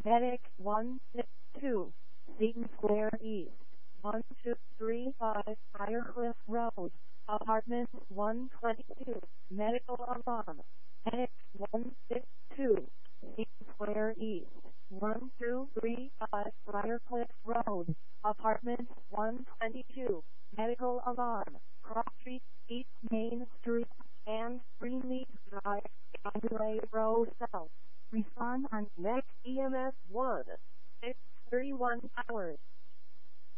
Medic 162, Seton Square East, 1235, Firecliff Road, Apartment 122, Medical Alarm. Medic 162, Seton Square East, 1235, Firecliff Road, Apartment 122, Medical Alarm. Cross Street, East Main Street, and Greenleaf Drive, Conway Road South. Respond on next EMS 1. 6:31 hours.